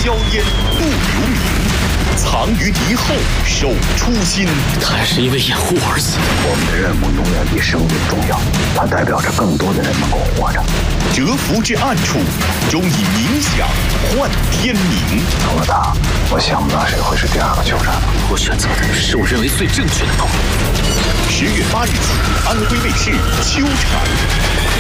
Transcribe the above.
硝烟不留名，藏于敌后守初心。 他还是因为掩护而死。 我们的任务永远比生命重要，它代表着更多的人能够活着。 蛰伏至暗处，终以冥想换天明。 除了他，我想不到谁会是第二个酋长。 我选择的是我认为最正确的道路。 10月8日起，安徽卫视《秋蝉》。